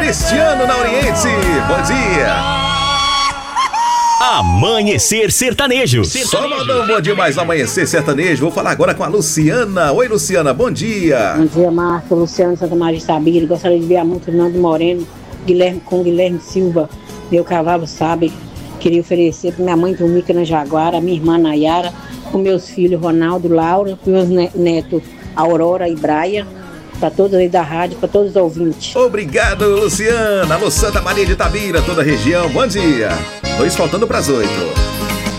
Cristiano na Oriente. Bom dia. Amanhecer Sertanejo. Só mandar um bom dia mais no Amanhecer Sertanejo. Vou falar agora com a Luciana. Oi, Luciana, bom dia. Bom dia, Márcio. Luciano Santa Maria de Itabira. Gostaria de ver a música Nando Moreno, Guilherme Silva. Meu cavalo sabe. Queria oferecer para minha mãe Tumíca na Jaguara, minha irmã Nayara, com meus filhos Ronaldo, Laura, com meus netos Aurora e Braia, para todos aí da rádio, para todos os ouvintes. Obrigado, Luciana. Alô, Santa Maria de Itabira, toda a região. Bom dia. 2 faltando para as 8.